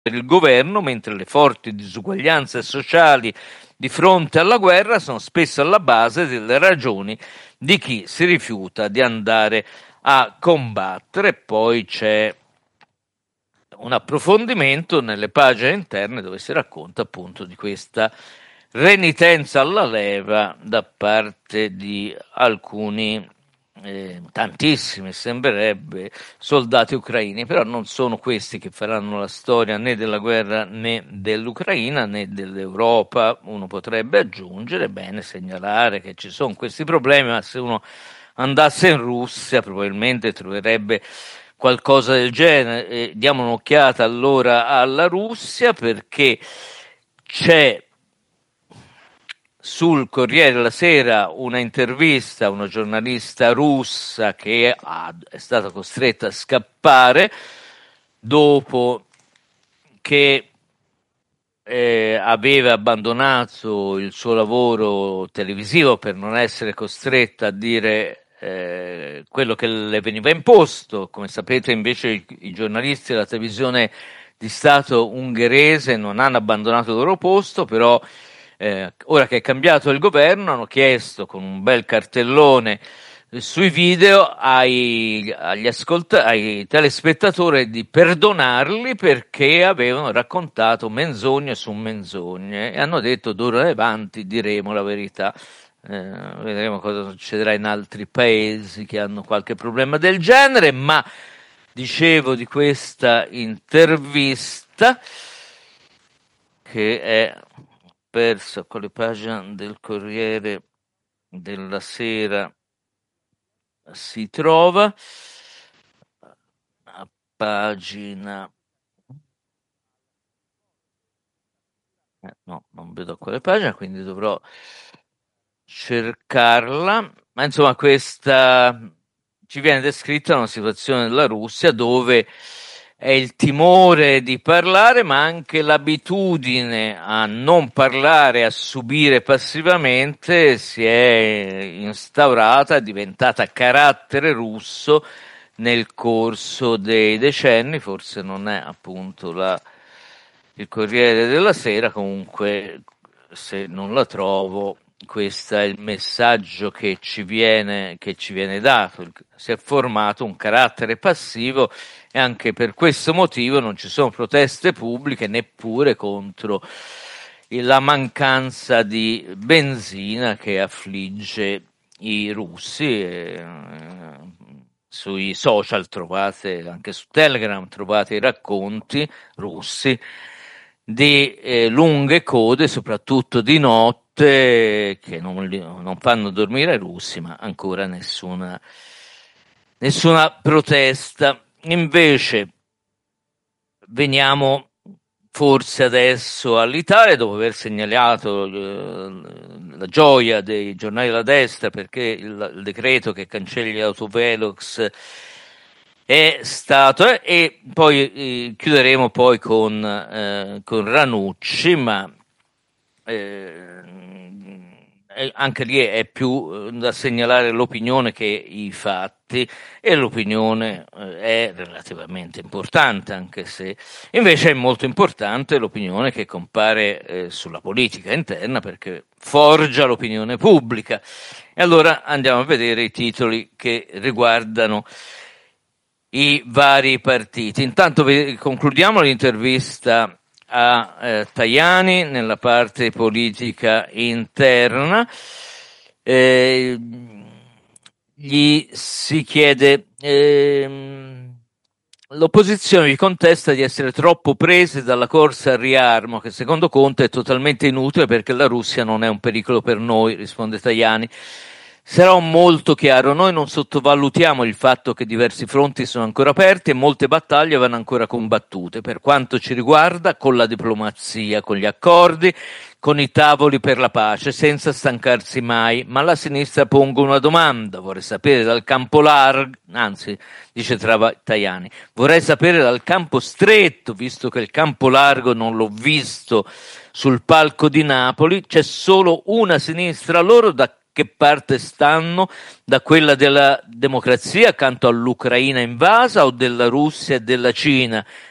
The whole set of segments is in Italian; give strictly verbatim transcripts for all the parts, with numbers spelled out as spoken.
per il governo, mentre le forti disuguaglianze sociali di fronte alla guerra sono spesso alla base delle ragioni di chi si rifiuta di andare a combattere. Poi c'è un approfondimento nelle pagine interne dove si racconta appunto di questa renitenza alla leva da parte di alcuni, eh, tantissimi sembrerebbe, soldati ucraini, però non sono questi che faranno la storia né della guerra né dell'Ucraina né dell'Europa. Uno potrebbe aggiungere, bene segnalare che ci sono questi problemi, ma se uno andasse in Russia probabilmente troverebbe qualcosa del genere. Eh, diamo un'occhiata allora alla Russia, perché c'è sul Corriere della Sera una intervista a una giornalista russa che ha, è stata costretta a scappare dopo che eh, aveva abbandonato il suo lavoro televisivo per non essere costretta a dire eh, quello che le veniva imposto. Come sapete, invece, i, i giornalisti della televisione di Stato ungherese non hanno abbandonato il loro posto, però Eh, ora che è cambiato il governo hanno chiesto con un bel cartellone eh, sui video ai, agli ascolt- ai telespettatori di perdonarli perché avevano raccontato menzogne su menzogne, e hanno detto d'ora in avanti diremo la verità. Eh, vedremo cosa succederà in altri paesi che hanno qualche problema del genere. Ma dicevo di questa intervista che è persa con le pagine del Corriere della Sera, si trova a pagina eh, no, non vedo quale pagina, quindi dovrò cercarla. Ma insomma, questa ci viene descritta una situazione della Russia dove è il timore di parlare, ma anche l'abitudine a non parlare, a subire passivamente, si è instaurata, è diventata carattere russo nel corso dei decenni. Forse non è appunto la, il Corriere della Sera, comunque se non la trovo, questo è il messaggio che ci viene, che ci viene dato. Si è formato un carattere passivo e anche per questo motivo non ci sono proteste pubbliche neppure contro la mancanza di benzina che affligge i russi. E, sui social trovate, anche su Telegram trovate i racconti russi di eh, lunghe code, soprattutto di notte, che non, non fanno dormire i russi, ma ancora nessuna, nessuna protesta. Invece veniamo forse adesso all'Italia, dopo aver segnalato eh, la gioia dei giornali della destra perché il, il decreto che cancelli gli autovelox è stato, eh, e poi eh, chiuderemo poi con, eh, con Ranucci, ma eh, anche lì è più da segnalare l'opinione che i fatti, e l'opinione è relativamente importante, anche se invece è molto importante l'opinione che compare eh, sulla politica interna, perché forgia l'opinione pubblica. E allora andiamo a vedere i titoli che riguardano i vari partiti. Intanto concludiamo l'intervista a eh, Tajani nella parte politica interna. Eh, gli si chiede, ehm, l'opposizione vi contesta di essere troppo prese dalla corsa al riarmo, che secondo Conte è totalmente inutile perché la Russia non è un pericolo per noi, risponde Tajani. Sarò molto chiaro, noi non sottovalutiamo il fatto che diversi fronti sono ancora aperti e molte battaglie vanno ancora combattute. Per quanto ci riguarda, con la diplomazia, con gli accordi, con i tavoli per la pace, senza stancarsi mai. Ma la sinistra pongo una domanda, vorrei sapere dal campo largo, anzi, dice Tajani, vorrei sapere dal campo stretto, visto che il campo largo non l'ho visto sul palco di Napoli, c'è solo una sinistra loro, da che parte stanno? Da quella della democrazia accanto all'Ucraina invasa o della Russia e della Cina?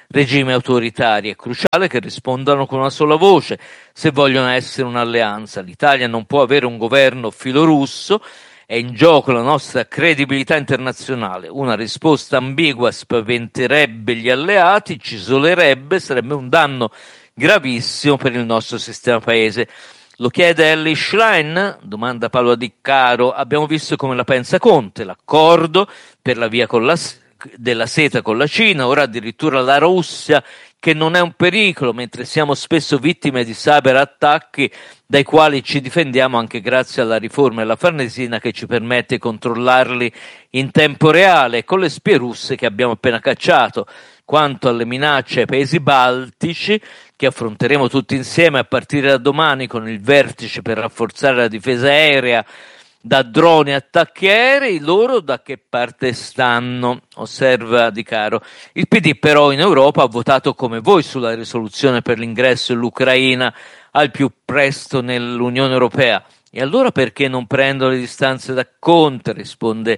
regimi autoritari. È cruciale che rispondano con una sola voce se vogliono essere un'alleanza. L'Italia non può avere un governo filorusso, è in gioco la nostra credibilità internazionale. Una risposta ambigua spaventerebbe gli alleati, ci isolerebbe, sarebbe un danno gravissimo per il nostro sistema paese. Lo chiede Elly Schlein? Domanda Paolo Di Caro. Abbiamo visto come la pensa Conte, l'accordo per la via con la, della seta con la Cina, ora addirittura la Russia che non è un pericolo, mentre siamo spesso vittime di cyberattacchi dai quali ci difendiamo anche grazie alla riforma della Farnesina che ci permette di controllarli in tempo reale, con le spie russe che abbiamo appena cacciato. Quanto alle minacce ai paesi baltici, che affronteremo tutti insieme a partire da domani con il vertice per rafforzare la difesa aerea da droni e attacchi aerei, loro da che parte stanno? Osserva Di Caro. Il P D però in Europa ha votato come voi sulla risoluzione per l'ingresso dell'Ucraina al più presto nell'Unione Europea. E allora perché non prendono le distanze da Conte? Risponde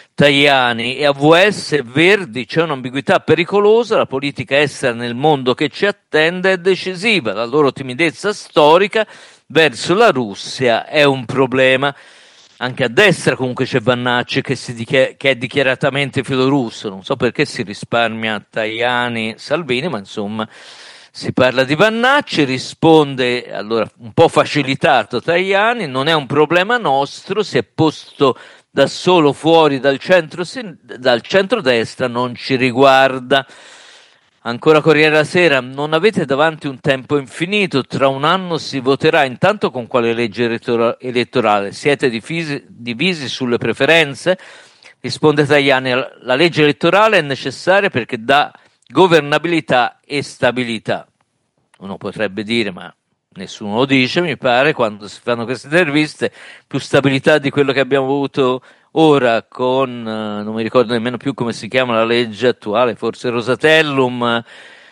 Tajani. E a V S e Verdi c'è un'ambiguità pericolosa, la politica estera nel mondo che ci attende è decisiva, la loro timidezza storica verso la Russia è un problema. Anche a destra comunque c'è Vannacci che, si dichi- che è dichiaratamente filorusso, non so perché si risparmia Tajani Salvini, ma insomma si parla di Vannacci. Risponde allora un po' facilitato Tajani, non è un problema nostro, si è posto da solo fuori dal centro dal centrodestra, non ci riguarda. Ancora Corriere della Sera, non avete davanti un tempo infinito, tra un anno si voterà, intanto con quale legge elettora- elettorale? Siete divisi, divisi sulle preferenze? Risponde Tajani, la legge elettorale è necessaria perché dà governabilità e stabilità. Uno potrebbe dire, ma nessuno lo dice, mi pare, quando si fanno queste interviste, più stabilità di quello che abbiamo avuto ora con, uh, non mi ricordo nemmeno più come si chiama la legge attuale, forse Rosatellum, uh,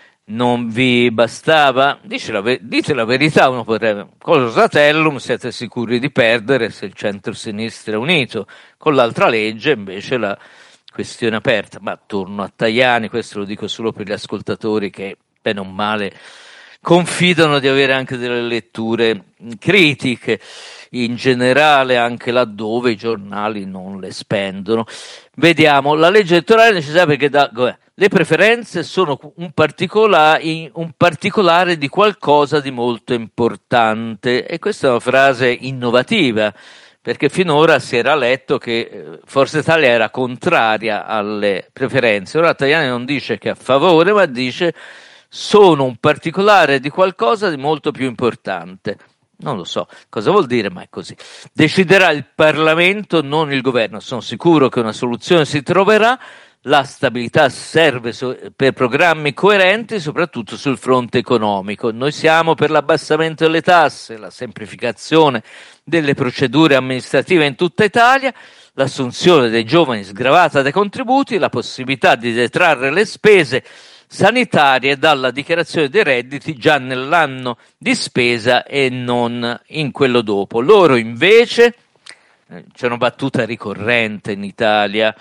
non vi bastava? Dice la ve- dite la verità, uno potrebbe, con Rosatellum siete sicuri di perdere se il centro-sinistra è unito, con l'altra legge invece la questione aperta. Ma torno a Tajani, questo lo dico solo per gli ascoltatori che, bene o male, confidano di avere anche delle letture critiche, in generale anche laddove i giornali non le spendono. Vediamo, la legge elettorale è necessaria perché da, le preferenze sono un particolare, un particolare di qualcosa di molto importante, e questa è una frase innovativa, perché finora si era letto che Forza Italia era contraria alle preferenze. Ora Tajani non dice che è a favore, ma dice sono un particolare di qualcosa di molto più importante. Non lo so cosa vuol dire, ma è così. Deciderà il Parlamento, non il governo. Sono sicuro che una soluzione si troverà. La stabilità serve per programmi coerenti, soprattutto sul fronte economico. Noi siamo per l'abbassamento delle tasse, la semplificazione delle procedure amministrative in tutta Italia, l'assunzione dei giovani sgravata dai contributi, la possibilità di detrarre le spese sanitarie dalla dichiarazione dei redditi già nell'anno di spesa e non in quello dopo. Loro invece, eh, c'è una battuta ricorrente in Italia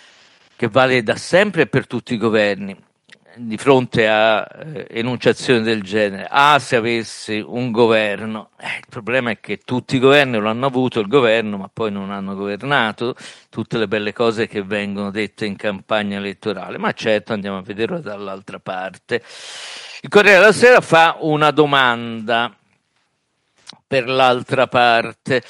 che vale da sempre per tutti i governi di fronte a eh, enunciazioni del genere: ah, se avessi un governo. Eh, il problema è che tutti i governi lo hanno avuto il governo, ma poi non hanno governato, tutte le belle cose che vengono dette in campagna elettorale. Ma certo, andiamo a vederlo dall'altra parte. Il Corriere della Sera fa una domanda per l'altra parte,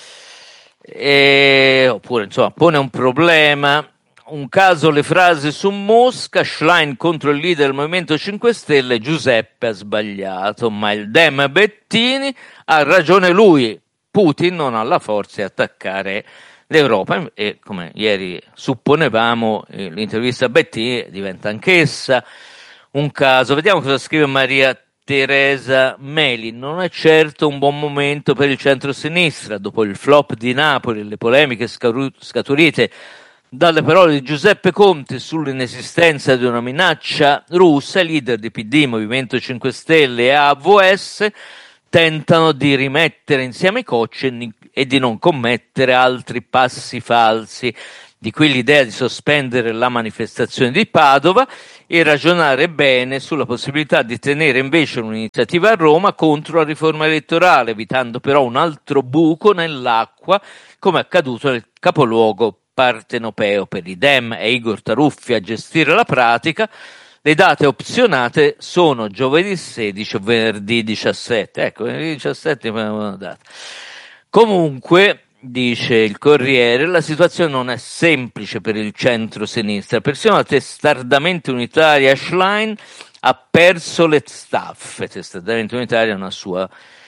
e, oppure insomma pone un problema. Un caso le frasi su Mosca, Schlein contro il leader del Movimento cinque Stelle, Giuseppe ha sbagliato, ma il Dem Bettini ha ragione lui, Putin non ha la forza di attaccare l'Europa. E come ieri supponevamo, l'intervista a Bettini diventa anch'essa un caso. Vediamo cosa scrive Maria Teresa Meli. Non è certo un buon momento per il centro-sinistra, dopo il flop di Napoli e le polemiche scaturite dalle parole di Giuseppe Conte sull'inesistenza di una minaccia russa. I leader di P D, Movimento cinque Stelle e A V S tentano di rimettere insieme i cocci e di non commettere altri passi falsi. Di qui l'idea di sospendere la manifestazione di Padova e ragionare bene sulla possibilità di tenere invece un'iniziativa a Roma contro la riforma elettorale, evitando però un altro buco nell'acqua, come accaduto nel capoluogo partenopeo. Per i Dem e Igor Taruffi a gestire la pratica. Le date opzionate sono giovedì sedici o venerdì diciassette. Ecco, venerdì diciassette è una data. Comunque, dice il Corriere, la situazione non è semplice per il centro-sinistra. Persino la testardamente unitaria Schlein ha perso le staffe. Testardamente unitaria è una sua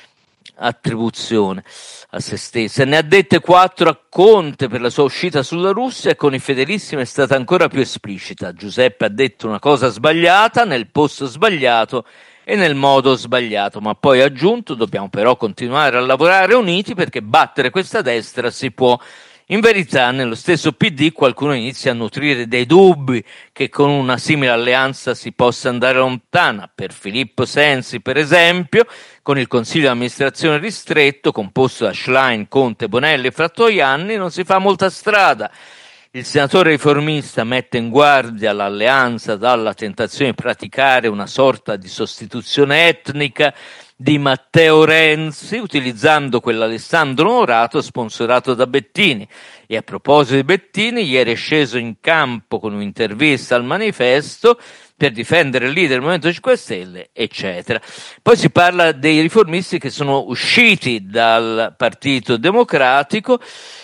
attribuzione a se stessa. Ne ha dette quattro a Conte per la sua uscita sulla Russia e con i fedelissimi è stata ancora più esplicita. Giuseppe ha detto una cosa sbagliata nel posto sbagliato e nel modo sbagliato, ma poi ha aggiunto: dobbiamo però continuare a lavorare uniti perché battere questa destra si può. In verità nello stesso P D qualcuno inizia a nutrire dei dubbi che con una simile alleanza si possa andare lontana. Per Filippo Sensi, per esempio, con il consiglio di amministrazione ristretto composto da Schlein, Conte, Bonelli e Frattoianni non si fa molta strada. Il senatore riformista mette in guardia l'alleanza dalla tentazione di praticare una sorta di sostituzione etnica di Matteo Renzi, utilizzando quell'Alessandro Morato sponsorato da Bettini. E a proposito di Bettini, ieri è sceso in campo con un'intervista al Manifesto per difendere il leader del Movimento cinque Stelle, eccetera. Poi si parla dei riformisti che sono usciti dal Partito Democratico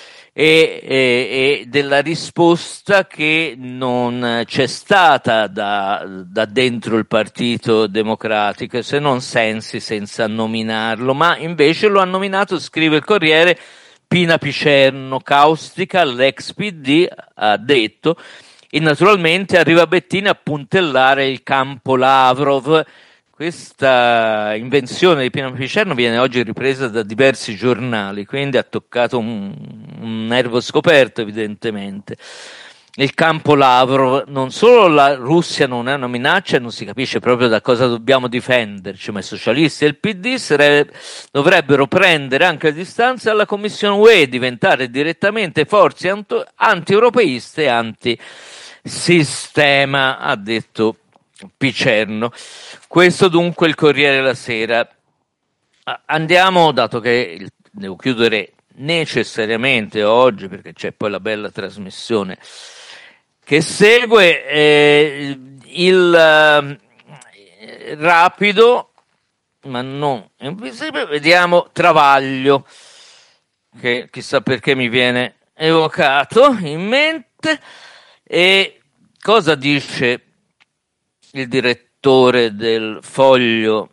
e, e, e della risposta che non c'è stata da, da dentro il Partito Democratico, se non Sensi senza nominarlo, ma invece lo ha nominato, scrive il Corriere, Pina Picerno, caustica l'ex P D, ha detto, e naturalmente arriva Bettini a puntellare il campo Lavrov. Questa invenzione di Pina Picerno viene oggi ripresa da diversi giornali, quindi ha toccato un, un nervo scoperto evidentemente. Il campo Lavrov, non solo la Russia non è una minaccia, non si capisce proprio da cosa dobbiamo difenderci, ma i socialisti e il P D sarebbe, dovrebbero prendere anche le distanze alla Commissione U E e diventare direttamente forze anti-europeiste e anti-sistema, ha detto Picerno. Questo dunque il Corriere della Sera. Andiamo, dato che devo chiudere necessariamente oggi perché c'è poi la bella trasmissione che segue, eh, il eh, rapido ma non invisibile, vediamo Travaglio, che chissà perché mi viene evocato in mente. E cosa dice il direttore del Foglio,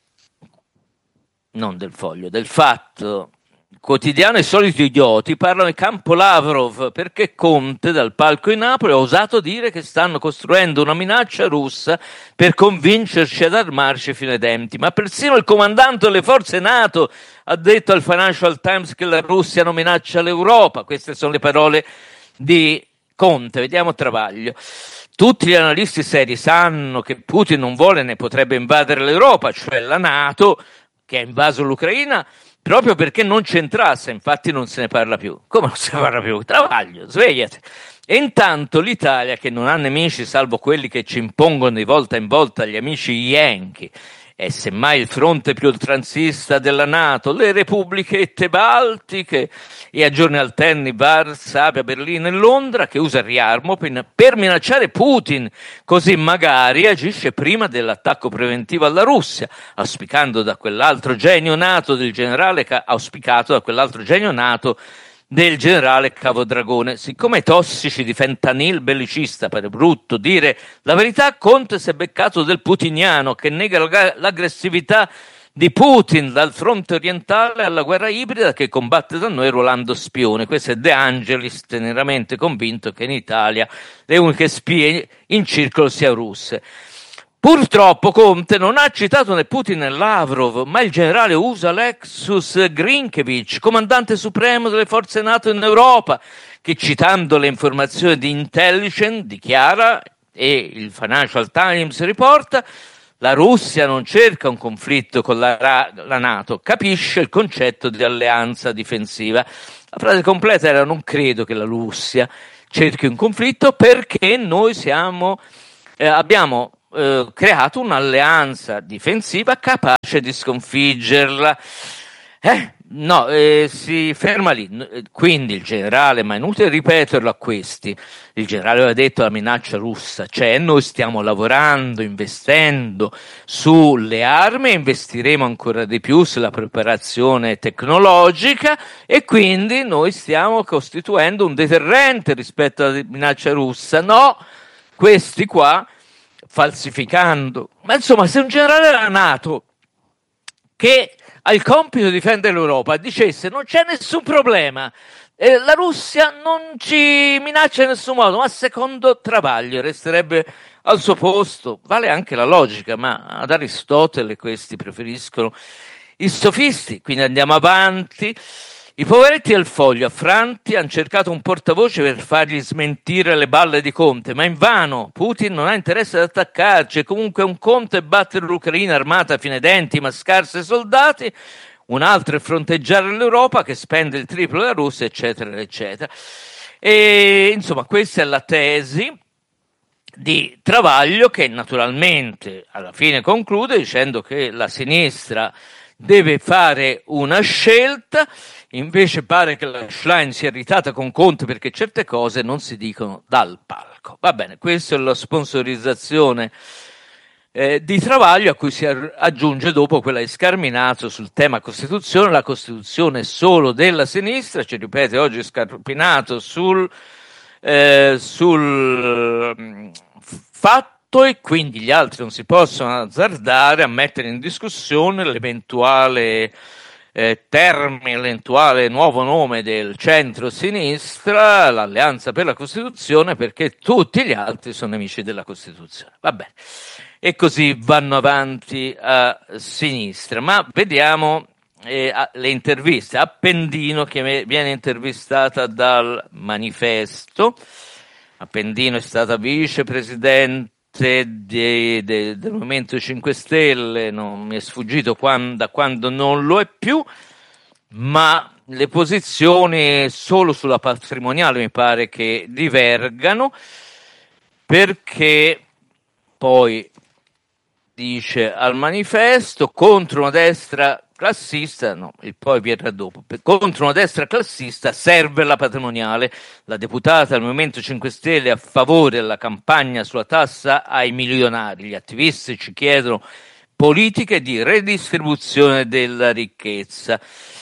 non del Foglio, del Fatto Quotidiano? I soliti idioti parlano di campo Lavrov perché Conte dal palco in Napoli ha osato dire che stanno costruendo una minaccia russa per convincerci ad armarci fino ai denti, ma persino il comandante delle forze NATO ha detto al Financial Times che la Russia non minaccia l'Europa. Queste sono le parole di Conte. Vediamo Travaglio. Tutti gli analisti seri sanno che Putin non vuole né potrebbe invadere l'Europa, cioè la NATO, che ha invaso l'Ucraina, proprio perché non c'entrasse, infatti non se ne parla più. Come non se ne parla più? Travaglio, svegliati. E intanto l'Italia, che non ha nemici salvo quelli che ci impongono di volta in volta gli amici yankee, e semmai il fronte più oltranzista della NATO, le repubblichette baltiche e a giorni alterni Varsavia, Berlino e Londra, che usa Riarmo per minacciare Putin, così magari agisce prima dell'attacco preventivo alla Russia, auspicando da quell'altro genio NATO del generale auspicato da quell'altro genio NATO del generale Cavodragone. Siccome i tossici di fentanyl bellicista, pare brutto dire la verità, Conte si è beccato del putiniano che nega l'aggressività di Putin dal fronte orientale alla guerra ibrida che combatte da noi ruolando spione. Questo è De Angelis, teneramente convinto che in Italia le uniche spie in circolo siano russe. Purtroppo Conte non ha citato né Putin né Lavrov, ma il generale U S A Alexus Grinkevich, comandante supremo delle forze NATO in Europa, che citando le informazioni di intelligence dichiara, e il Financial Times riporta, la Russia non cerca un conflitto con la, la NATO, capisce il concetto di alleanza difensiva. La frase completa era: non credo che la Russia cerchi un conflitto, perché noi siamo, eh, abbiamo eh, creato un'alleanza difensiva capace di sconfiggerla. Eh, no, eh, si ferma lì. Quindi il generale, ma è inutile ripeterlo a questi, il generale aveva detto la minaccia russa c'è, noi stiamo lavorando, investendo sulle armi, investiremo ancora di più sulla preparazione tecnologica e quindi noi stiamo costituendo un deterrente rispetto alla minaccia russa. No, questi qua, falsificando, ma insomma, se un generale della NATO che ha il compito di difendere l'Europa dicesse non c'è nessun problema, eh, la Russia non ci minaccia in nessun modo, ma secondo Travaglio resterebbe al suo posto. Vale anche la logica, ma ad Aristotele questi preferiscono i sofisti. Quindi andiamo avanti. I poveretti del Foglio, affranti, hanno cercato un portavoce per fargli smentire le balle di Conte, ma invano. Putin non ha interesse ad attaccarci, comunque un conto è battere l'Ucraina armata fino ai denti ma scarsa ai soldati, un altro è fronteggiare l'Europa che spende il triplo della Russia, eccetera, eccetera. E insomma, questa è la tesi di Travaglio, che naturalmente alla fine conclude dicendo che la sinistra deve fare una scelta. Invece pare che la Schlein sia irritata con Conte perché certe cose non si dicono dal palco. Va bene, questa è la sponsorizzazione eh, di Travaglio, a cui si aggiunge dopo quella di Scarminato sul tema Costituzione. La Costituzione è solo della sinistra, ci ripete oggi Scarpinato sul, eh, sul fatto, e quindi gli altri non si possono azzardare a mettere in discussione l'eventuale Eh, termine, l'eventuale nuovo nome del centro-sinistra, l'Alleanza per la Costituzione, perché tutti gli altri sono nemici della Costituzione. Va bene. E così vanno avanti a sinistra. Ma vediamo eh, le interviste. Appendino, che viene intervistata dal Manifesto. Appendino è stata vicepresidente De, de, del Movimento cinque Stelle, non mi è sfuggito quando, da quando non lo è più, ma le posizioni solo sulla patrimoniale mi pare che divergano, perché poi dice al Manifesto contro una destra classista, no, il poi verrà dopo, contro una destra classista serve la patrimoniale. La deputata del Movimento cinque Stelle a favore della campagna sulla tassa ai milionari. Gli attivisti ci chiedono politiche di redistribuzione della ricchezza.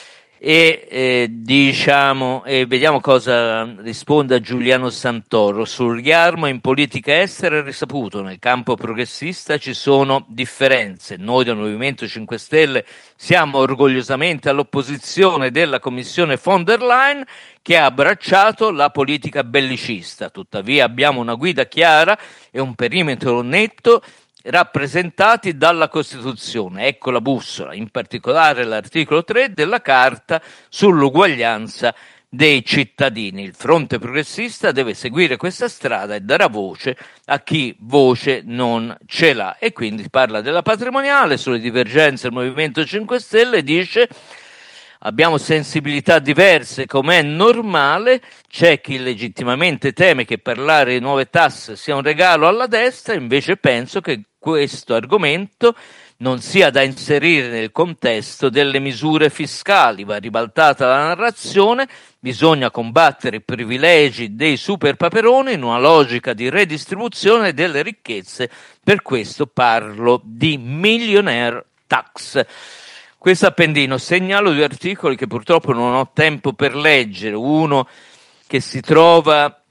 E eh, diciamo e vediamo cosa risponde Giuliano Santoro. Sul riarmo in politica estera è risaputo, nel campo progressista ci sono differenze. Noi del Movimento cinque Stelle siamo orgogliosamente all'opposizione della commissione von der Leyen, che ha abbracciato la politica bellicista. Tuttavia abbiamo una guida chiara e un perimetro netto rappresentati dalla Costituzione. Ecco la bussola, in particolare l'articolo tre della Carta sull'uguaglianza dei cittadini. Il fronte progressista deve seguire questa strada e darà voce a chi voce non ce l'ha. E quindi parla della patrimoniale, sulle divergenze del Movimento cinque Stelle, dice: abbiamo sensibilità diverse, com'è normale. C'è chi legittimamente teme che parlare di nuove tasse sia un regalo alla destra, invece penso che questo argomento non sia da inserire nel contesto delle misure fiscali. Va ribaltata la narrazione, bisogna combattere i privilegi dei super paperoni in una logica di redistribuzione delle ricchezze, per questo parlo di millionaire tax. Questo appendino. Segnalo due articoli che purtroppo non ho tempo per leggere, uno che si trova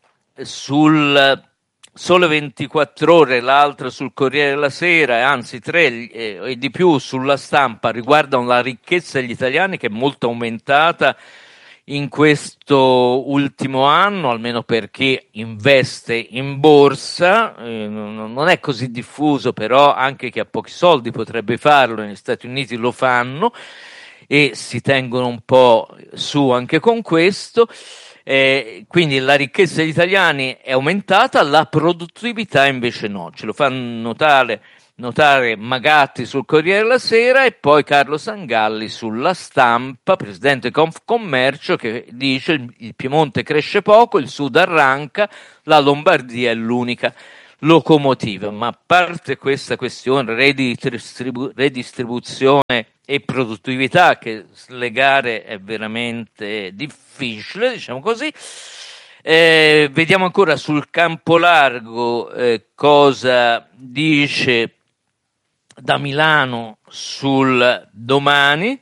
sul Sole ventiquattro Ore, l'altro sul Corriere della Sera, anzi tre e, e di più sulla Stampa, riguardano la ricchezza degli italiani, che è molto aumentata in questo ultimo anno, almeno per chi investe in borsa. Eh, non, non è così diffuso, però anche chi ha pochi soldi potrebbe farlo, negli Stati Uniti lo fanno e si tengono un po' su anche con questo. Eh, quindi la ricchezza degli italiani è aumentata, la produttività invece no. Ce lo fa notare notare Magatti sul Corriere della Sera e poi Carlo Sangalli sulla Stampa, presidente Confcommercio, che dice il, il Piemonte cresce poco, il Sud arranca, la Lombardia è l'unica locomotiva. Ma a parte questa questione redistribu- redistribuzione e produttività, che slegare è veramente difficile, diciamo così, eh, vediamo ancora sul campo largo eh, cosa dice da Milano sul Domani.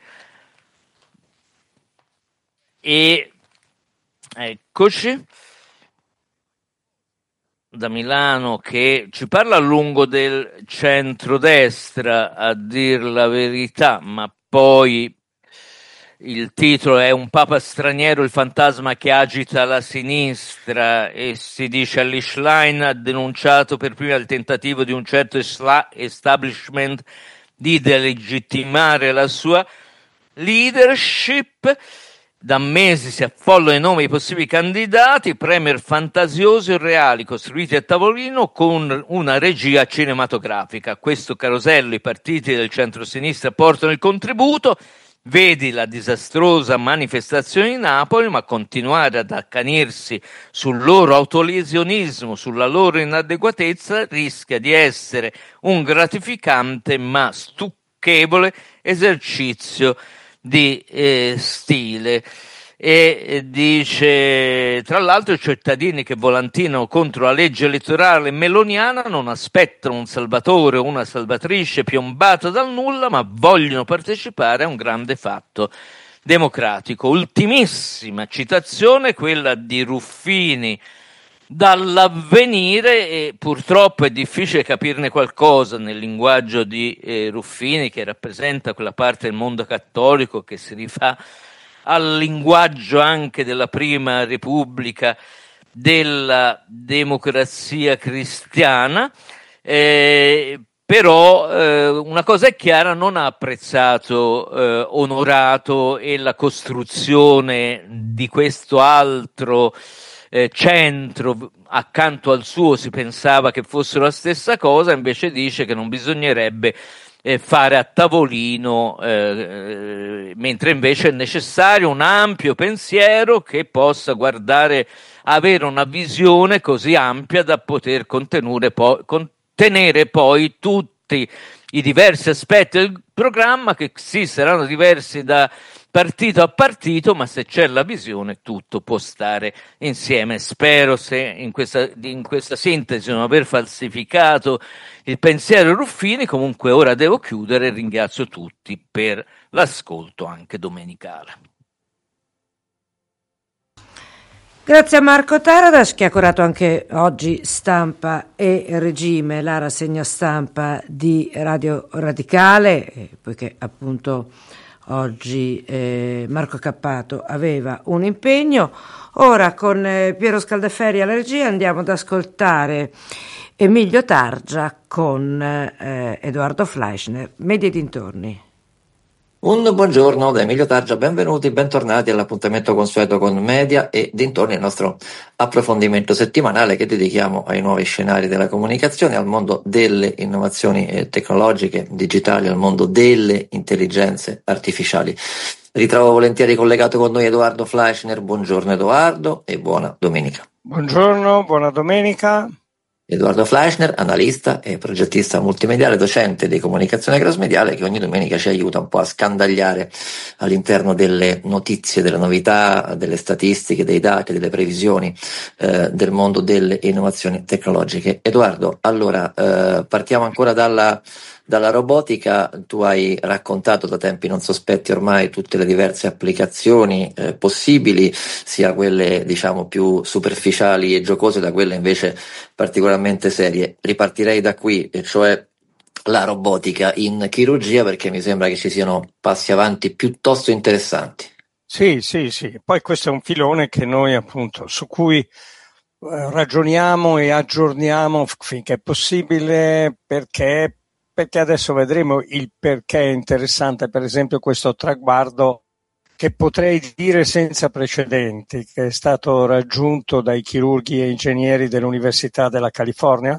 E eccoci da Milano, che ci parla a lungo del centrodestra, a dir la verità, ma poi il titolo è Un papa straniero, il fantasma che agita la sinistra, e si dice: Elly Schlein ha denunciato per prima il tentativo di un certo establishment di delegittimare la sua leadership. Da mesi si affollano i nomi dei possibili candidati, premier fantasiosi o reali, costruiti a tavolino con una regia cinematografica. A questo carosello i partiti del centro-sinistra portano il contributo. Vedi la disastrosa manifestazione di Napoli, ma continuare ad accanirsi sul loro autolesionismo, sulla loro inadeguatezza, rischia di essere un gratificante ma stucchevole esercizio di eh, stile. E eh, dice, tra l'altro, i cittadini che volantinano contro la legge elettorale meloniana non aspettano un salvatore o una salvatrice piombata dal nulla, ma vogliono partecipare a un grande fatto democratico. Ultimissima citazione, quella di Ruffini dall'Avvenire, e purtroppo è difficile capirne qualcosa nel linguaggio di eh, Ruffini, che rappresenta quella parte del mondo cattolico che si rifà al linguaggio anche della prima Repubblica, della democrazia cristiana, eh, però eh, una cosa è chiara: non ha apprezzato, eh, onorato e la costruzione di questo altro eh, centro accanto al suo. Si pensava che fossero la stessa cosa, invece dice che non bisognerebbe eh, fare a tavolino, eh, mentre invece è necessario un ampio pensiero che possa guardare, avere una visione così ampia da poter contenere poi, contenere poi tutti i diversi aspetti del programma, che sì, saranno diversi da partito a partito, ma se c'è la visione tutto può stare insieme. Spero, se in questa, in questa sintesi, non aver falsificato il pensiero Ruffini. Comunque ora devo chiudere, ringrazio tutti per l'ascolto anche domenicale. Grazie a Marco Taradas, che ha curato anche oggi Stampa e Regime, la rassegna stampa di Radio Radicale, poiché appunto oggi eh, Marco Cappato aveva un impegno. Ora con eh, Piero Scaldaferri alla regia andiamo ad ascoltare Emilio Targia con eh, Edoardo Fleischner, Media e dintorni. Un buongiorno da Emilio Targia, benvenuti, bentornati all'appuntamento consueto con Media e dintorni, il nostro approfondimento settimanale che dedichiamo ai nuovi scenari della comunicazione, al mondo delle innovazioni tecnologiche, digitali, al mondo delle intelligenze artificiali. Ritrovo volentieri collegato con noi Edoardo Fleischner. Buongiorno Edoardo e buona domenica. Buongiorno, buona domenica. Edoardo Fleischner, analista e progettista multimediale, docente di comunicazione crossmediale, che ogni domenica ci aiuta un po' a scandagliare all'interno delle notizie, delle novità, delle statistiche, dei dati, delle previsioni eh, del mondo delle innovazioni tecnologiche. Edoardo, allora eh, partiamo ancora dalla Dalla robotica. Tu hai raccontato da tempi non sospetti ormai tutte le diverse applicazioni eh, possibili, sia quelle diciamo più superficiali e giocose, da quelle invece particolarmente serie. Ripartirei da qui, e cioè la robotica in chirurgia, perché mi sembra che ci siano passi avanti piuttosto interessanti. Sì, sì, sì. Poi questo è un filone che noi appunto su cui eh, ragioniamo e aggiorniamo finché è possibile, perché perché adesso vedremo il perché è interessante, per esempio, questo traguardo che potrei dire senza precedenti, che è stato raggiunto dai chirurghi e ingegneri dell'Università della California,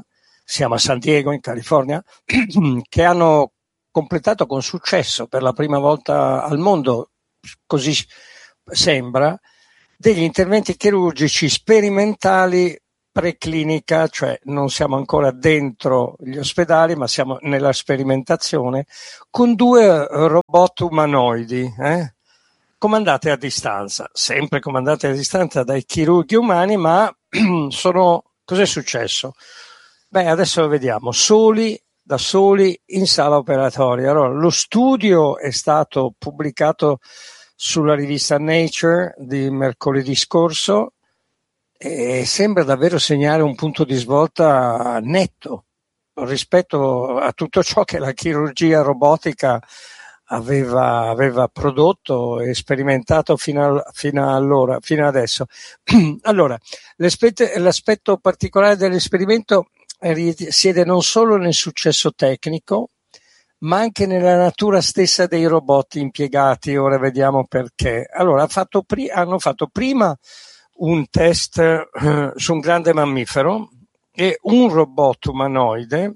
siamo a San Diego in California, che hanno completato con successo per la prima volta al mondo, così sembra, degli interventi chirurgici sperimentali preclinica, cioè non siamo ancora dentro gli ospedali, ma siamo nella sperimentazione, con due robot umanoidi, eh? comandate a distanza, sempre comandate a distanza dai chirurghi umani, ma sono... Cos'è successo? Beh, adesso lo vediamo, soli, da soli in sala operatoria. Allora, lo studio è stato pubblicato sulla rivista Nature di mercoledì scorso e sembra davvero segnare un punto di svolta netto rispetto a tutto ciò che la chirurgia robotica aveva, aveva prodotto e sperimentato fino, a, fino, allora, fino adesso. Allora, l'aspetto, l'aspetto particolare dell'esperimento risiede non solo nel successo tecnico, ma anche nella natura stessa dei robot impiegati. Ora vediamo perché. Allora, ha fatto pri- hanno fatto prima un test eh, su un grande mammifero e un robot umanoide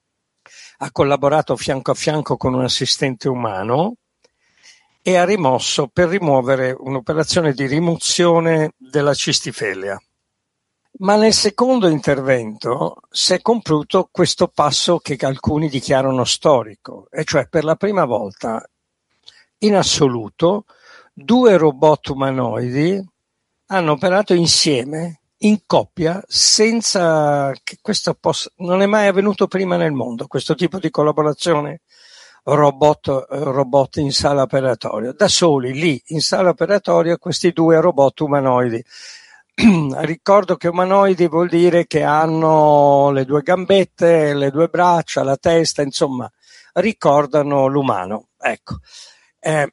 ha collaborato fianco a fianco con un assistente umano e ha rimosso per rimuovere un'operazione di rimozione della cistifellea. Ma nel secondo intervento si è compiuto questo passo che alcuni dichiarano storico, e cioè per la prima volta in assoluto due robot umanoidi hanno operato insieme, in coppia, senza che questo possa, non è mai avvenuto prima nel mondo, questo tipo di collaborazione robot, robot in sala operatoria. Da soli, lì, in sala operatoria, questi due robot umanoidi. Ricordo che umanoidi vuol dire che hanno le due gambette, le due braccia, la testa, insomma, ricordano l'umano. Ecco. Eh,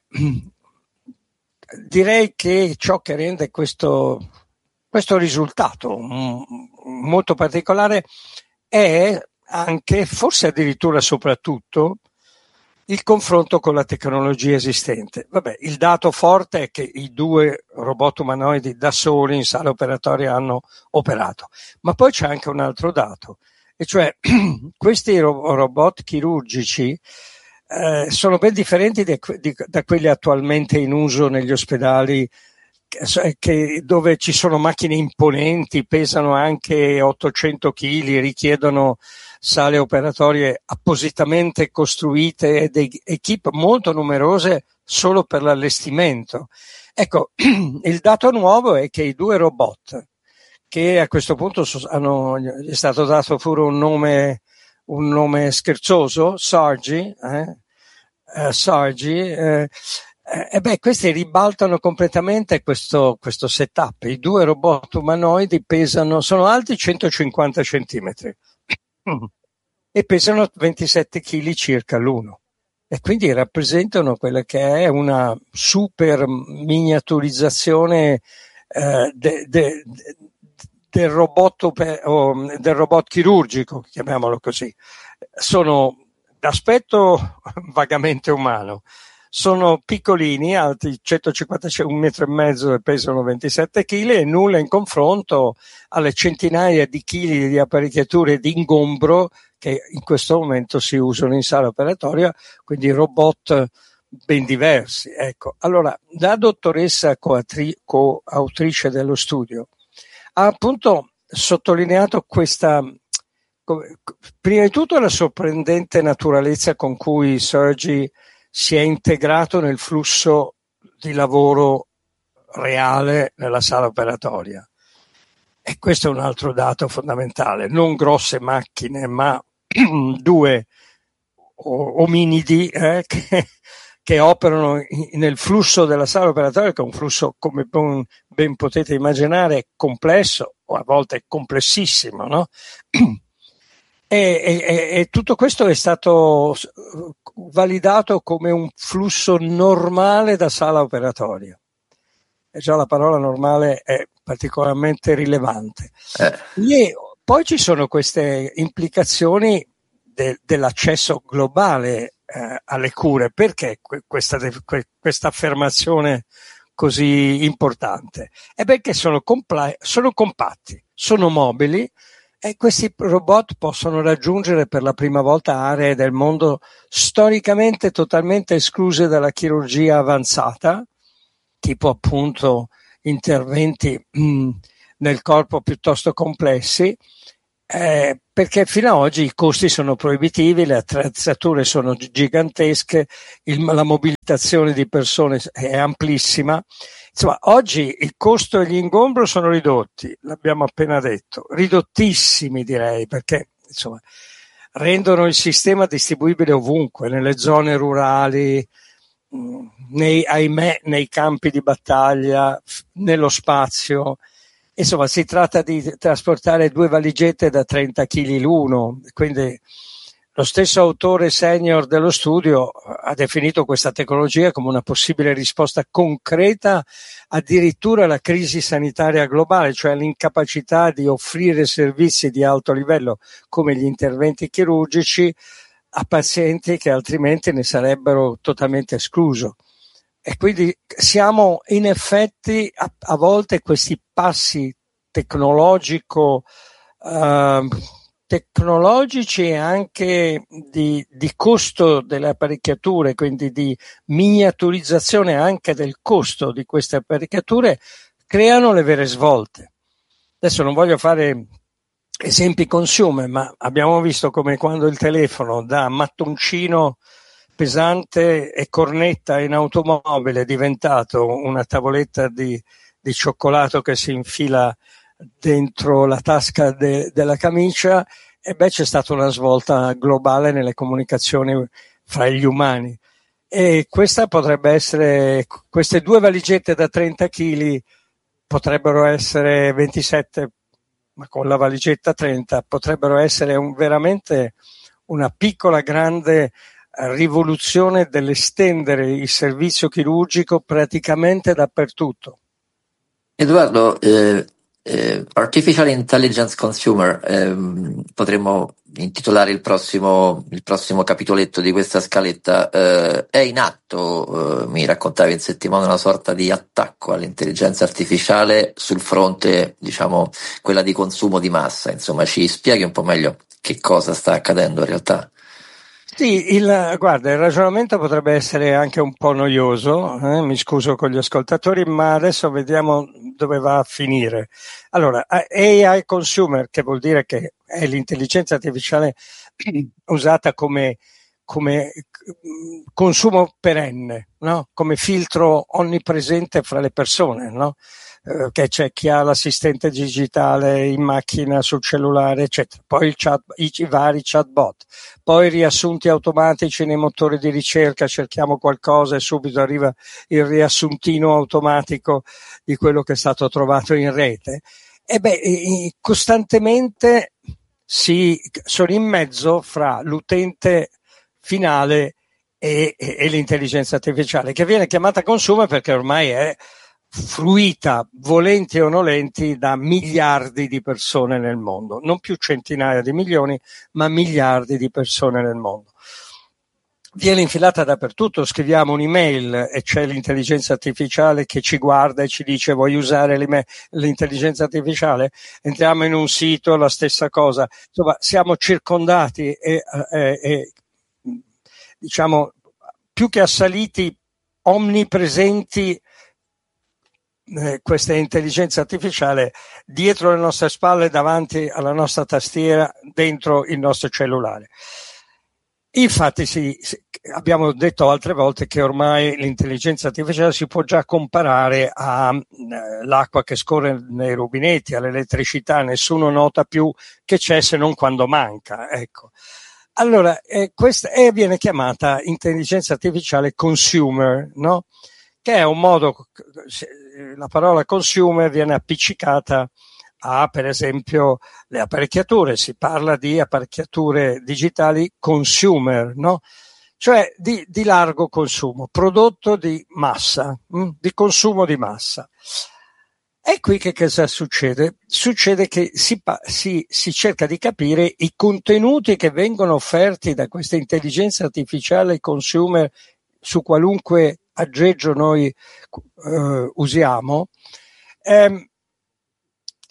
direi che ciò che rende questo, questo risultato molto particolare è anche, forse addirittura soprattutto, il confronto con la tecnologia esistente. Vabbè, il dato forte è che i due robot umanoidi da soli in sala operatoria hanno operato, ma poi c'è anche un altro dato, e cioè questi ro- robot chirurgici eh, sono ben differenti di, di, da quelli attualmente in uso negli ospedali, che, che, dove ci sono macchine imponenti, pesano anche ottocento chili, richiedono sale operatorie appositamente costruite e dei equip molto numerose solo per l'allestimento. Ecco, il dato nuovo è che i due robot, che a questo punto hanno, gli è stato dato pure un nome, un nome scherzoso, Sargi, eh? Uh, Sargi, eh, eh, beh, questi ribaltano completamente questo, questo setup. I due robot umanoidi pesano, sono alti centocinquanta centimetri. E pesano ventisette chili circa l'uno, e quindi rappresentano quella che è una super miniaturizzazione eh, de, de, de, del robot o del robot chirurgico, chiamiamolo così. Sono d'aspetto vagamente umano, sono piccolini, alti centocinquantacinque, un metro e mezzo e pesano ventisette chili, e nulla in confronto alle centinaia di chili di apparecchiature di ingombro che in questo momento si usano in sala operatoria, quindi robot ben diversi. Ecco, allora la dottoressa coatri- coautrice dello studio ha appunto sottolineato questa, prima di tutto, la sorprendente naturalezza con cui Sergi si è integrato nel flusso di lavoro reale nella sala operatoria. E questo è un altro dato fondamentale. Non grosse macchine, ma due ominidi eh, che, che operano in, nel flusso della sala operatoria, che è un flusso, come ben, ben potete immaginare, complesso, o a volte complessissimo, no? E, e, e tutto questo è stato validato come un flusso normale da sala operatoria. E già la parola normale è particolarmente rilevante. Eh. E poi ci sono queste implicazioni de, dell'accesso globale eh, alle cure. Perché questa, questa affermazione così importante? È perché sono, compla- sono compatti, sono mobili, E questi robot possono raggiungere per la prima volta aree del mondo storicamente totalmente escluse dalla chirurgia avanzata, tipo appunto interventi mh, nel corpo piuttosto complessi, eh, perché fino ad oggi i costi sono proibitivi, le attrezzature sono gigantesche, il, la mobilitazione di persone è amplissima. Insomma, oggi il costo e gli ingombro sono ridotti, l'abbiamo appena detto, ridottissimi direi, perché insomma rendono il sistema distribuibile ovunque, nelle zone rurali, nei, ahimè, nei campi di battaglia, nello spazio. Insomma, si tratta di trasportare due valigette da trenta chili l'uno, quindi lo stesso autore senior dello studio ha definito questa tecnologia come una possibile risposta concreta addirittura alla crisi sanitaria globale, cioè l'incapacità di offrire servizi di alto livello come gli interventi chirurgici a pazienti che altrimenti ne sarebbero totalmente esclusi. E quindi siamo in effetti a, a volte questi passi tecnologico eh, tecnologici e anche di, di costo delle apparecchiature, quindi di miniaturizzazione anche del costo di queste apparecchiature, creano le vere svolte. Adesso non voglio fare esempi consumer, ma abbiamo visto come quando il telefono da mattoncino pesante e cornetta in automobile è diventato una tavoletta di, di cioccolato che si infila dentro la tasca de, della camicia, e beh, c'è stata una svolta globale nelle comunicazioni fra gli umani, e questa potrebbe essere, queste due valigette da trenta chili potrebbero essere ventisette, ma con la valigetta trenta potrebbero essere un, veramente una piccola grande rivoluzione dell'estendere il servizio chirurgico praticamente dappertutto. Edoardo, eh, eh, Artificial Intelligence Consumer, ehm, potremmo intitolare il prossimo, il prossimo capitoletto di questa scaletta. Eh, è in atto, eh, mi raccontavi in settimana, una sorta di attacco all'intelligenza artificiale sul fronte, diciamo, quella di consumo di massa. Insomma, ci spieghi un po' meglio che cosa sta accadendo in realtà? Sì, il, guarda, il ragionamento potrebbe essere anche un po' noioso, eh? Mi scuso con gli ascoltatori, ma adesso vediamo dove va a finire. Allora, A I consumer, che vuol dire che è l'intelligenza artificiale usata come, come consumo perenne, no? Come filtro onnipresente fra le persone, no? Eh, che c'è chi ha l'assistente digitale in macchina, sul cellulare, eccetera. Poi il chat, i, i vari chatbot, poi riassunti automatici nei motori di ricerca, cerchiamo qualcosa e subito arriva il riassuntino automatico di quello che è stato trovato in rete. E beh, costantemente si sono in mezzo fra l'utente finale e, e, e l'intelligenza artificiale, che viene chiamata consumer perché ormai è fruita, volenti o nolenti, da miliardi di persone nel mondo, non più centinaia di milioni, ma miliardi di persone nel mondo. Viene infilata dappertutto, scriviamo un'email e c'è l'intelligenza artificiale che ci guarda e ci dice: vuoi usare l'intelligenza artificiale? Entriamo in un sito, la stessa cosa. Insomma, siamo circondati e, e, e diciamo, più che assaliti, omnipresenti, eh, questa intelligenza artificiale dietro le nostre spalle, davanti alla nostra tastiera, dentro il nostro cellulare. Infatti sì, abbiamo detto altre volte che ormai l'intelligenza artificiale si può già comparare all'acqua eh, che scorre nei rubinetti, all'elettricità. Nessuno nota più che c'è se non quando manca, ecco. Allora, eh, questa eh, viene chiamata intelligenza artificiale consumer, no? Che è un modo, la parola consumer viene appiccicata a, per esempio, le apparecchiature. Si parla di apparecchiature digitali consumer, no? Cioè di, di largo consumo, prodotto di massa, mh? di consumo di massa. E qui che cosa succede? Succede che si, si, si cerca di capire i contenuti che vengono offerti da questa intelligenza artificiale consumer su qualunque aggeggio noi eh, usiamo, ehm,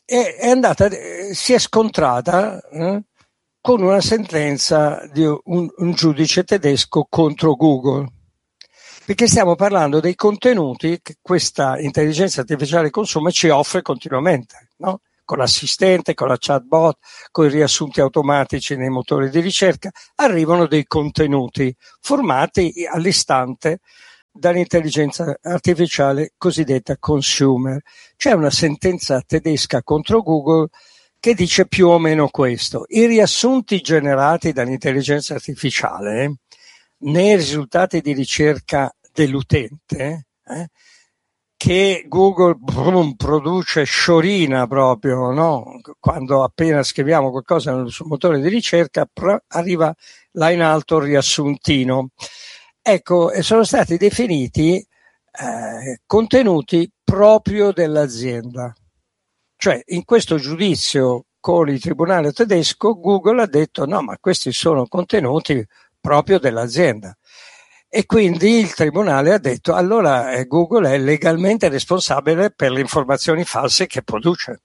è, è andata, si è scontrata eh, con una sentenza di un, un giudice tedesco contro Google, perché stiamo parlando dei contenuti che questa intelligenza artificiale consuma e ci offre continuamente, no? Con l'assistente, con la chatbot, con i riassunti automatici nei motori di ricerca, arrivano dei contenuti formati all'istante dall'intelligenza artificiale cosiddetta consumer. C'è una sentenza tedesca contro Google che dice più o meno questo: i riassunti generati dall'intelligenza artificiale nei risultati di ricerca dell'utente, eh, che Google brum, produce sciorina proprio, no? Quando appena scriviamo qualcosa nel suo motore di ricerca pr- arriva là in alto il riassuntino. Ecco, sono stati definiti eh, contenuti proprio dell'azienda. Cioè, in questo giudizio con il tribunale tedesco, Google ha detto no, ma questi sono contenuti proprio dell'azienda. E quindi il tribunale ha detto allora eh, Google è legalmente responsabile per le informazioni false che produce.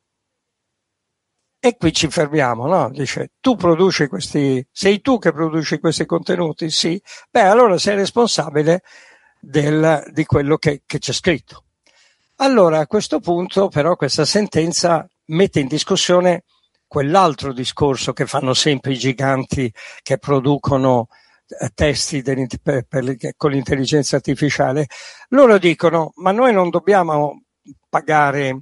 E qui ci fermiamo, no? Dice, tu produci questi, sei tu che produci questi contenuti? Sì. Beh, allora sei responsabile del, di quello che, che c'è scritto. Allora, a questo punto, però, questa sentenza mette in discussione quell'altro discorso che fanno sempre i giganti che producono testi per, per, con l'intelligenza artificiale. Loro dicono, ma noi non dobbiamo pagare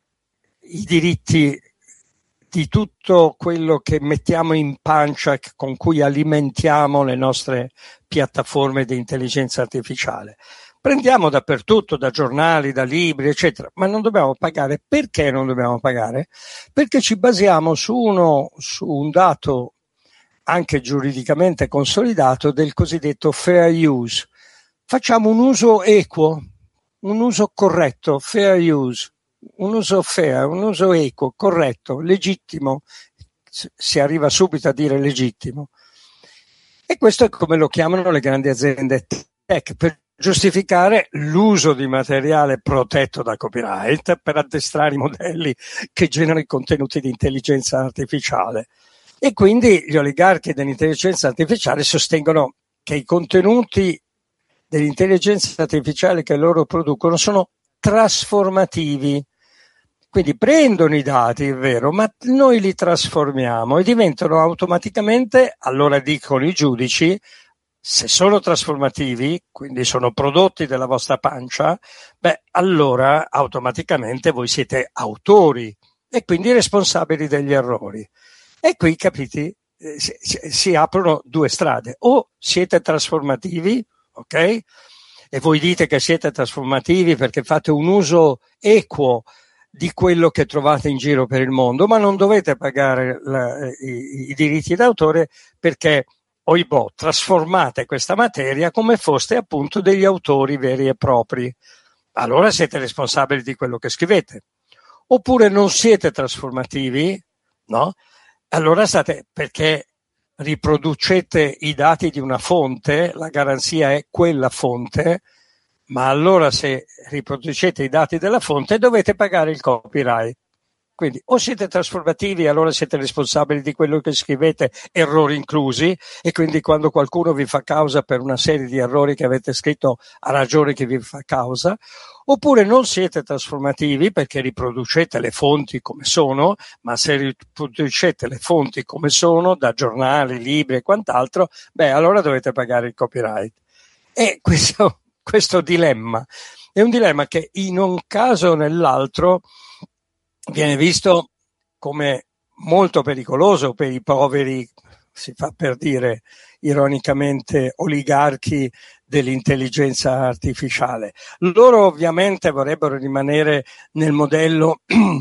i diritti di tutto quello che mettiamo in pancia, con cui alimentiamo le nostre piattaforme di intelligenza artificiale. Prendiamo dappertutto, da giornali, da libri, eccetera, ma non dobbiamo pagare. Perché non dobbiamo pagare? Perché ci basiamo su uno, su un dato anche giuridicamente consolidato del cosiddetto fair use. Facciamo un uso equo, un uso corretto, fair use, un uso fair, un uso equo, corretto, legittimo. Si arriva subito a dire legittimo. E questo è come lo chiamano le grandi aziende tech, per giustificare l'uso di materiale protetto da copyright per addestrare i modelli che generano i contenuti di intelligenza artificiale. E quindi gli oligarchi dell'intelligenza artificiale sostengono che i contenuti dell'intelligenza artificiale che loro producono sono trasformativi. Quindi prendono i dati, è vero, ma noi li trasformiamo e diventano automaticamente, allora dicono i giudici, se sono trasformativi, quindi sono prodotti della vostra pancia, beh, allora automaticamente voi siete autori e quindi responsabili degli errori. E qui, capiti, eh, si, si aprono due strade: o siete trasformativi, ok? E voi dite che siete trasformativi perché fate un uso equo di quello che trovate in giro per il mondo, ma non dovete pagare la, i, i diritti d'autore perché, oibò, trasformate questa materia come foste appunto degli autori veri e propri. Allora siete responsabili di quello che scrivete. Oppure non siete trasformativi, no? Allora state, perché riproducete i dati di una fonte, la garanzia è quella fonte, ma allora se riproducete i dati della fonte dovete pagare il copyright. Quindi o siete trasformativi, allora siete responsabili di quello che scrivete, errori inclusi, e quindi quando qualcuno vi fa causa per una serie di errori che avete scritto ha ragione che vi fa causa, oppure non siete trasformativi perché riproducete le fonti come sono, ma se riproducete le fonti come sono, da giornali, libri e quant'altro, beh, allora dovete pagare il copyright. E questo, questo dilemma è un dilemma che in un caso o nell'altro viene visto come molto pericoloso per i poveri, si fa per dire ironicamente, oligarchi dell'intelligenza artificiale. Loro ovviamente vorrebbero rimanere nel modello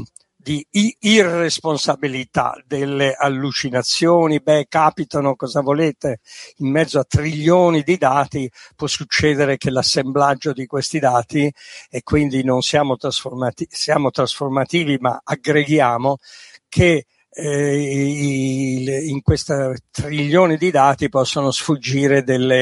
di irresponsabilità delle allucinazioni. Beh, capitano, cosa volete? In mezzo a trilioni di dati può succedere che l'assemblaggio di questi dati, e quindi non siamo trasformati, siamo trasformativi ma aggreghiamo, che eh, in questi trilioni di dati possono sfuggire delle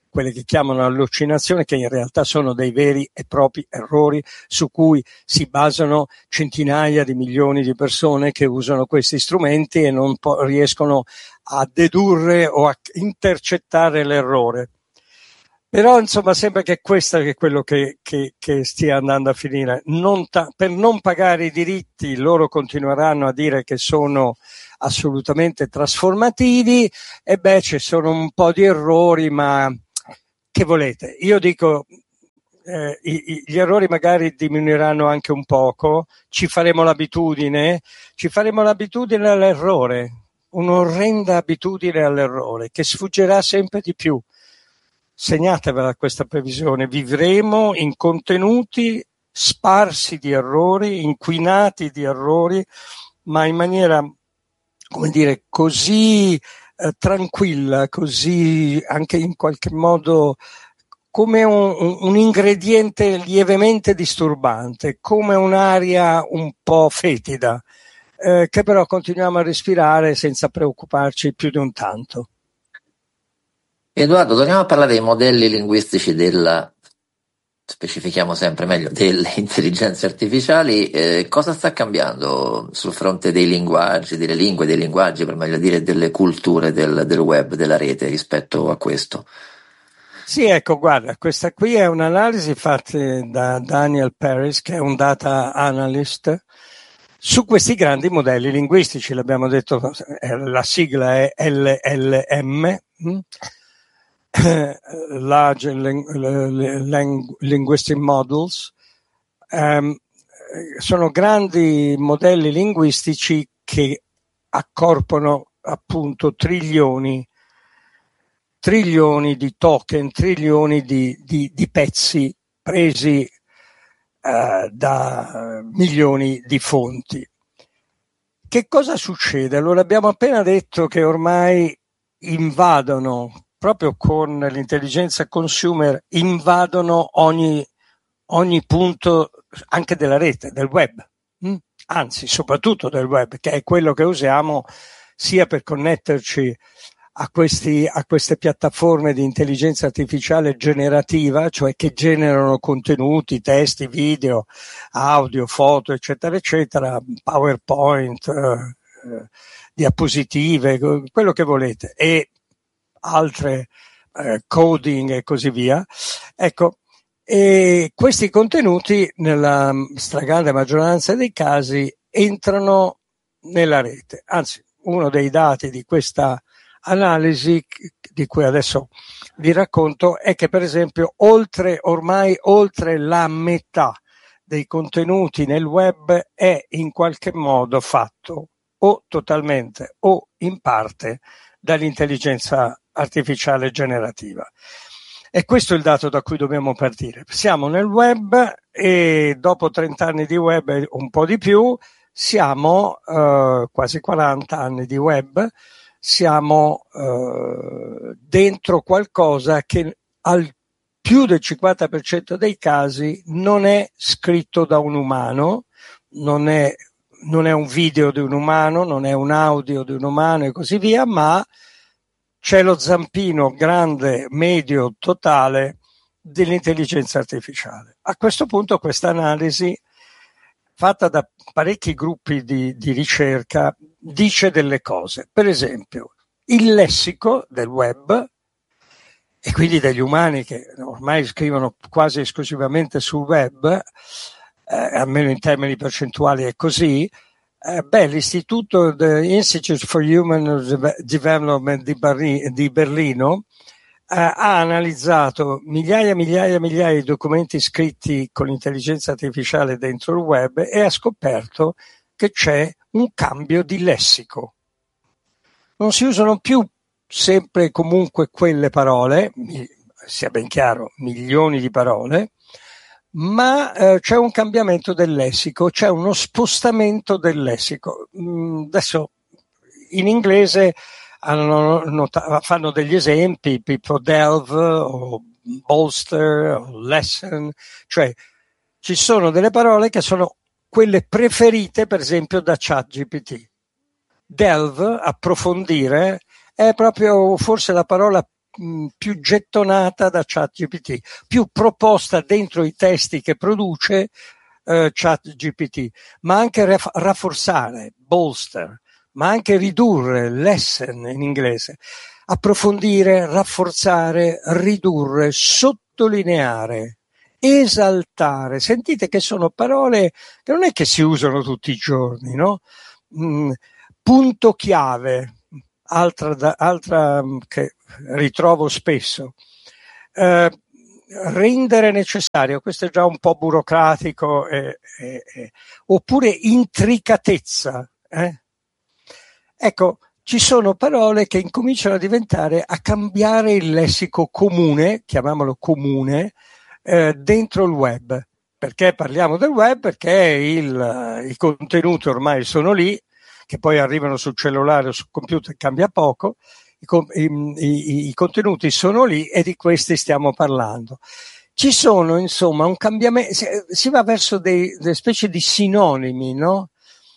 quelle che chiamano allucinazioni, che in realtà sono dei veri e propri errori su cui si basano centinaia di milioni di persone che usano questi strumenti e non po- riescono a dedurre o a intercettare l'errore. Però insomma sembra che questo è quello che, che, che stia andando a finire. Non ta- per non pagare i diritti loro continueranno a dire che sono assolutamente trasformativi, e beh, ci sono un po' di errori, ma che volete? Io dico, eh, i, gli errori magari diminuiranno anche un poco, ci faremo l'abitudine, ci faremo l'abitudine all'errore, un'orrenda abitudine all'errore che sfuggerà sempre di più. Segnatevela questa previsione, vivremo in contenuti sparsi di errori, inquinati di errori, ma in maniera, come dire, così eh, tranquilla, così anche in qualche modo come un, un, un ingrediente lievemente disturbante, come un'aria un po' fetida, eh, che però continuiamo a respirare senza preoccuparci più di un tanto. Edoardo, torniamo a parlare dei modelli linguistici della, specifichiamo sempre meglio, delle intelligenze artificiali. Eh, cosa sta cambiando sul fronte dei linguaggi, delle lingue, dei linguaggi, per meglio dire, delle culture del, del web, della rete rispetto a questo? Sì, ecco, guarda, questa qui è un'analisi fatta da Daniel Paris, che è un data analyst, su questi grandi modelli linguistici. L'abbiamo detto, la sigla è L L M, hm? Large Linguistic Models. Um, sono grandi modelli linguistici che accorpano appunto trilioni trilioni di token, trilioni di, di, di pezzi presi uh, da milioni di fonti. Che cosa succede? Allora, abbiamo appena detto che ormai invadono, proprio con l'intelligenza consumer, invadono ogni, ogni punto anche della rete, del web, hm? Anzi, soprattutto del web, che è quello che usiamo sia per connetterci a, questi, a queste piattaforme di intelligenza artificiale generativa, cioè che generano contenuti, testi, video, audio, foto, eccetera, eccetera, PowerPoint, eh, eh, diapositive, quello che volete, e altre eh, coding e così via. Ecco, e questi contenuti nella stragrande maggioranza dei casi entrano nella rete. Anzi, uno dei dati di questa analisi di cui adesso vi racconto è che, per esempio, oltre ormai oltre la metà dei contenuti nel web è in qualche modo fatto o totalmente o in parte dall'intelligenza artificiale generativa. E questo è il dato da cui dobbiamo partire. Siamo nel web e dopo trenta anni di web, un po' di più, siamo eh, quasi quaranta anni di web, siamo eh, dentro qualcosa che al più del cinquanta per cento dei casi non è scritto da un umano, non è, non è un video di un umano, non è un audio di un umano e così via, ma c'è lo zampino grande, medio, totale dell'intelligenza artificiale. A questo punto questa analisi, fatta da parecchi gruppi di, di ricerca, dice delle cose. Per esempio, il lessico del web, e quindi degli umani che ormai scrivono quasi esclusivamente sul web, eh, almeno in termini percentuali è così. Eh, beh, l'istituto The Institute for Human Development di, Barri, di Berlino eh, ha analizzato migliaia e migliaia e migliaia di documenti scritti con l'intelligenza artificiale dentro il web e ha scoperto che c'è un cambio di lessico. Non si usano più sempre e comunque quelle parole, sia ben chiaro, milioni di parole, ma eh, c'è un cambiamento del lessico, c'è uno spostamento del lessico. Mm, adesso in inglese hanno nota- fanno degli esempi, tipo delve o bolster o lesson, cioè ci sono delle parole che sono quelle preferite per esempio da ChatGPT. Delve, approfondire, è proprio forse la parola mh, più gettonata da ChatGPT, più proposta dentro i testi che produce eh, ChatGPT, ma anche raff- rafforzare, bolster, ma anche ridurre, lessen in inglese, approfondire, rafforzare, ridurre, sottolineare, esaltare. Sentite che sono parole che non è che si usano tutti i giorni, no? Mm, punto chiave, altra, da, altra che ritrovo spesso. Eh, rendere necessario, questo è già un po' burocratico, eh, eh, eh, oppure intricatezza. Eh? Ecco, ci sono parole che incominciano a diventare, a cambiare il lessico comune, chiamiamolo comune, eh, dentro il web. Perché parliamo del web? Perché il, i contenuti ormai sono lì, che poi arrivano sul cellulare o sul computer, cambia poco, i, i, i contenuti sono lì e di questi stiamo parlando. Ci sono, insomma, un cambiamento, si va verso dei, delle specie di sinonimi, no?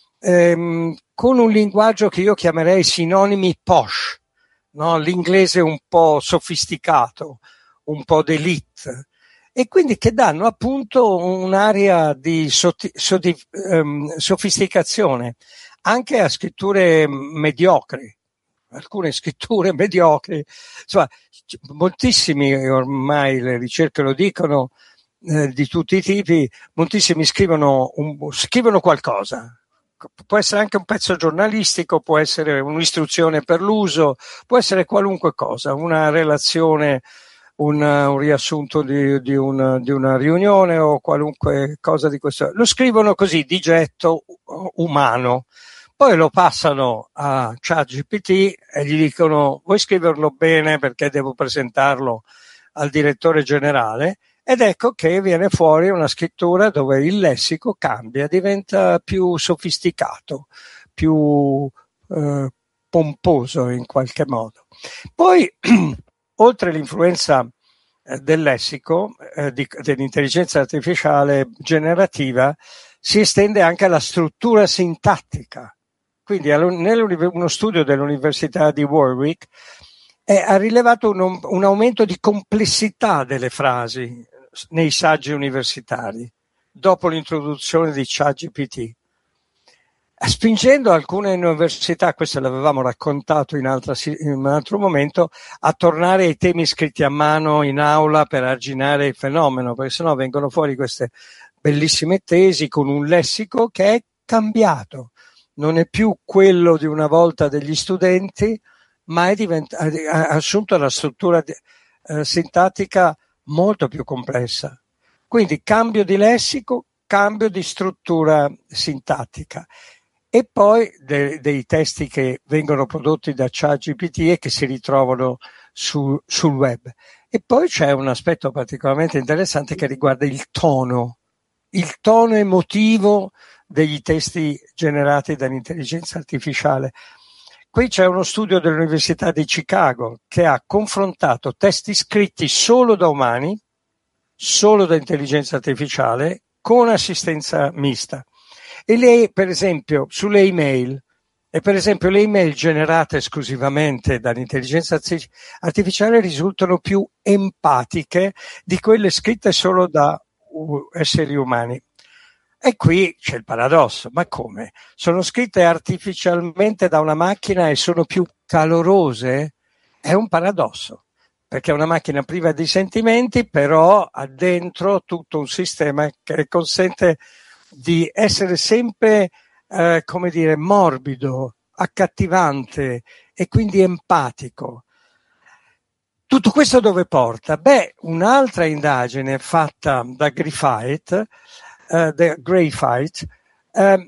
Ehm, con un linguaggio che io chiamerei sinonimi posh, no? L'inglese un po' sofisticato, un po' d'élite, e quindi che danno appunto un'area di soti, soti, um, sofisticazione anche a scritture mediocri, alcune scritture mediocri, insomma, moltissimi ormai le ricerche lo dicono, eh, di tutti i tipi, moltissimi scrivono, un, scrivono qualcosa. Può essere anche un pezzo giornalistico, può essere un'istruzione per l'uso, può essere qualunque cosa, una relazione, un, un riassunto di, di, una, di una riunione o qualunque cosa di questo. Lo scrivono così, di getto umano. Poi lo passano a ChatGPT e gli dicono: vuoi scriverlo bene perché devo presentarlo al direttore generale? Ed ecco che viene fuori una scrittura dove il lessico cambia, diventa più sofisticato, più eh, pomposo in qualche modo. Poi, oltre l'influenza eh, del lessico, eh, di, dell'intelligenza artificiale generativa, si estende anche alla struttura sintattica. Quindi uno studio dell'Università di Warwick eh, ha rilevato un, un aumento di complessità delle frasi nei saggi universitari dopo l'introduzione di ChatGPT, spingendo alcune università, questo l'avevamo raccontato in, altra, in un altro momento, a tornare ai temi scritti a mano in aula per arginare il fenomeno, perché sennò vengono fuori queste bellissime tesi con un lessico che è cambiato. Non è più quello di una volta degli studenti, ma è divent- ha assunto una struttura eh, sintattica molto più complessa. Quindi cambio di lessico, cambio di struttura sintattica. E poi de- dei testi che vengono prodotti da ChatGPT e che si ritrovano su- sul web. E poi c'è un aspetto particolarmente interessante che riguarda il tono, il tono emotivo degli testi generati dall'intelligenza artificiale. Qui c'è uno studio dell'Università di Chicago che ha confrontato testi scritti solo da umani, solo da intelligenza artificiale, con assistenza mista. E lei, per esempio, sulle email, e per esempio le email generate esclusivamente dall'intelligenza artificiale risultano più empatiche di quelle scritte solo da esseri umani. E qui c'è il paradosso, ma come? Sono scritte artificialmente da una macchina e sono più calorose? È un paradosso, perché è una macchina priva di sentimenti, però ha dentro tutto un sistema che consente di essere sempre, eh, come dire, morbido, accattivante e quindi empatico. Tutto questo dove porta? Beh, un'altra indagine fatta da Graphite, Uh, the Graphite, uh,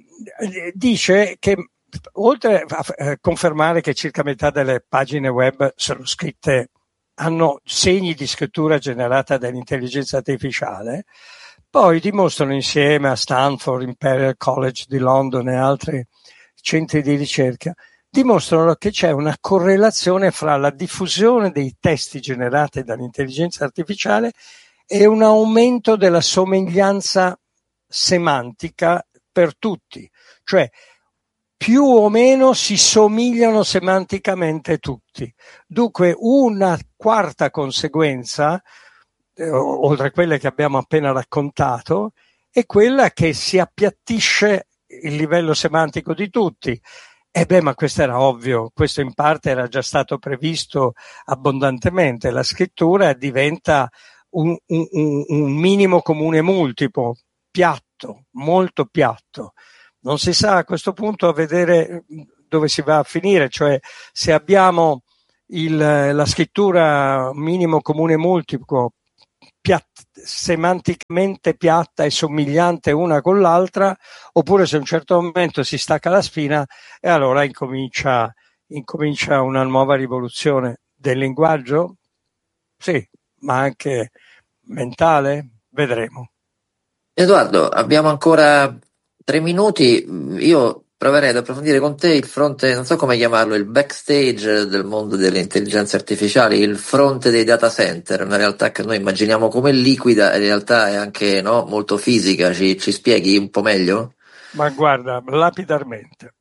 dice che oltre a uh, confermare che circa metà delle pagine web sono scritte, hanno segni di scrittura generata dall'intelligenza artificiale, poi dimostrano insieme a Stanford, Imperial College di London e altri centri di ricerca, dimostrano che c'è una correlazione fra la diffusione dei testi generati dall'intelligenza artificiale e un aumento della somiglianza semantica per tutti, cioè più o meno si somigliano semanticamente tutti. Dunque una quarta conseguenza, eh, oltre a quelle che abbiamo appena raccontato, è quella che si appiattisce il livello semantico di tutti. E beh, ma questo era ovvio, questo in parte era già stato previsto abbondantemente. La scrittura diventa un, un, un minimo comune multiplo, piatto, molto piatto. Non si sa a questo punto a vedere dove si va a finire, cioè se abbiamo il, la scrittura minimo comune multiplo piatt, semanticamente piatta e somigliante una con l'altra, oppure se a un certo momento si stacca la spina e allora incomincia, incomincia una nuova rivoluzione del linguaggio? Sì, ma anche mentale? Vedremo. Edoardo, abbiamo ancora tre minuti. Io proverei ad approfondire con te il fronte, non so come chiamarlo, il backstage del mondo delle intelligenze artificiali, il fronte dei data center, una realtà che noi immaginiamo come liquida e in realtà è anche, no, molto fisica. Ci, ci spieghi un po' meglio? Ma guarda, lapidarmente,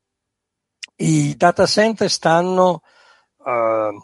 i data center stanno uh,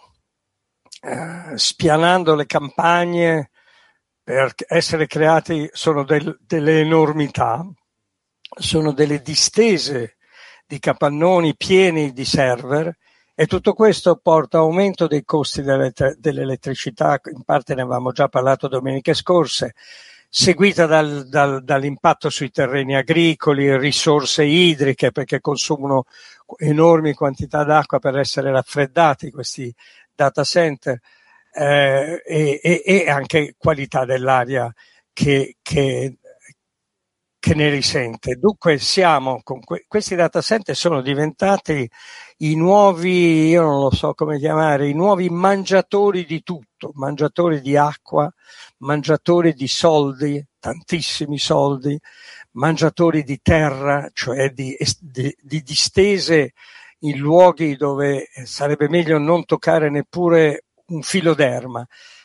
uh, spianando le campagne per essere creati, sono del, delle enormità, sono delle distese di capannoni pieni di server, e tutto questo porta a aumento dei costi dell'elettricità, in parte ne avevamo già parlato domeniche scorse, seguita dal, dal, dall'impatto sui terreni agricoli, risorse idriche, perché consumano enormi quantità d'acqua per essere raffreddati questi data center, eh, e, e, e anche qualità dell'aria che, che che ne risente. Dunque siamo con que- questi data center sono diventati i nuovi, io non lo so come chiamare, i nuovi mangiatori di tutto, mangiatori di acqua, mangiatori di soldi, tantissimi soldi, mangiatori di terra, cioè di, di, di distese in luoghi dove sarebbe meglio non toccare neppure un filo d'erma.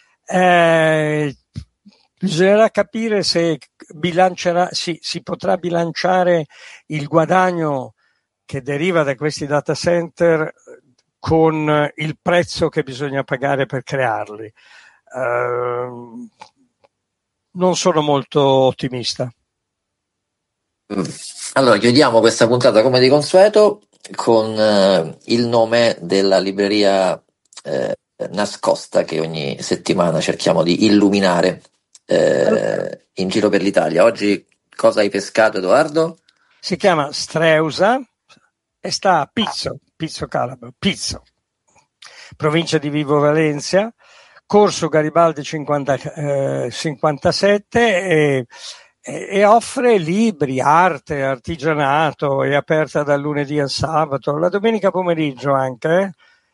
Eh, Bisognerà capire se bilancerà, si, si potrà bilanciare il guadagno che deriva da questi data center con il prezzo che bisogna pagare per crearli. Uh, non sono molto ottimista. Allora, chiudiamo questa puntata come di consueto con eh, il nome della libreria eh, nascosta che ogni settimana cerchiamo di illuminare Eh, in giro per l'Italia. Oggi cosa hai pescato, Edoardo? Si chiama Streusa e sta a Pizzo, Pizzo Calabro, Pizzo, provincia di Vibo Valentia, corso Garibaldi cinquanta, eh, cinquantasette, e, e, e offre libri, arte, artigianato, è aperta dal lunedì al sabato, la domenica pomeriggio anche,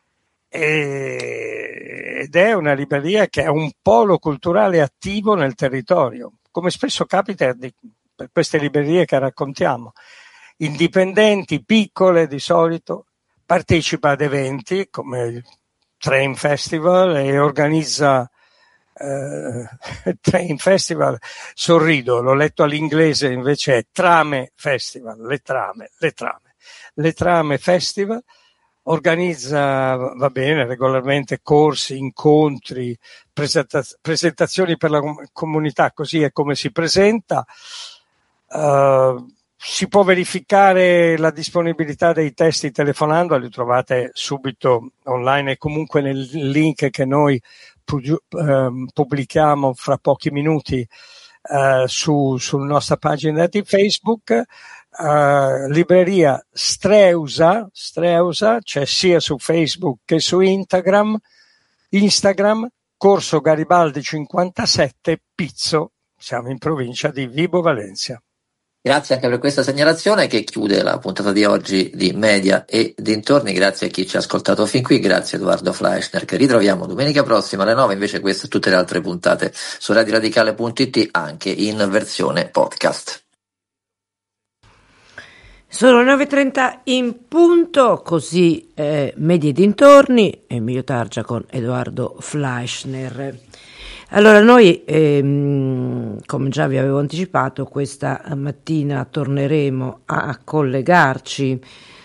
eh? Ed è una libreria che è un polo culturale attivo nel territorio, come spesso capita di, per queste librerie che raccontiamo, indipendenti, piccole di solito, partecipa ad eventi come il Train Festival e organizza eh, Train Festival, sorrido, l'ho letto all'inglese, invece è Trame Festival, le trame, le trame, le trame Festival. Organizza, va bene, regolarmente corsi, incontri, presentaz- presentazioni per la com- comunità, così è come si presenta. Uh, si può verificare la disponibilità dei testi telefonando, li trovate subito online e comunque nel link che noi pu- uh, pubblichiamo fra pochi minuti uh, su, sulla nostra pagina di Facebook. Uh, libreria Streusa, Streusa, c'è sia su Facebook che su Instagram, Instagram, corso Garibaldi cinquantasette, Pizzo, siamo in provincia di Vibo Valentia. Grazie anche per questa segnalazione che chiude la puntata di oggi di Media e dintorni. Grazie a chi ci ha ascoltato fin qui, grazie Edoardo Fleischner, che ritroviamo domenica prossima alle nove, invece queste e tutte le altre puntate su radio radicale punto it anche in versione podcast. Sono le nove e trenta in punto, così eh, Media e dintorni, Emilio Targia con Edoardo Fleischner. Allora noi, ehm, come già vi avevo anticipato, questa mattina torneremo a collegarci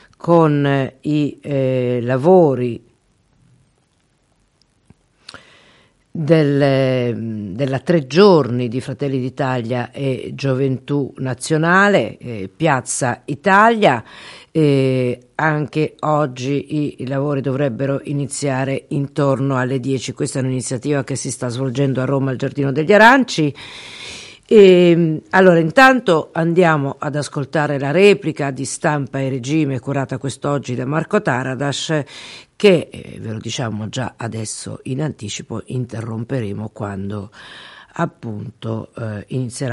con i eh, lavori del, della tre giorni di Fratelli d'Italia e Gioventù Nazionale, eh, Piazza Italia. Eh, anche oggi i, i lavori dovrebbero iniziare intorno alle dieci. Questa è un'iniziativa che si sta svolgendo a Roma al Giardino degli Aranci. E, allora, intanto andiamo ad ascoltare la replica di Stampa e Regime curata quest'oggi da Marco Taradas, che eh, ve lo diciamo già adesso in anticipo, interromperemo quando appunto eh, inizierà